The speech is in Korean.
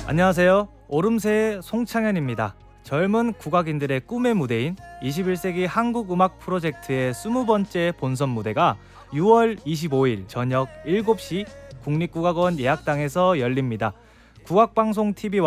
안녕하세요. 오름세의 송창현입니다. 젊은 국악인들의 꿈의 무대인 21세기 한국음악 프로젝트의 20번째 본선 무대가 6월 25일 저녁 7시 국립국악원 예약당에서 열립니다. 국악방송 TV와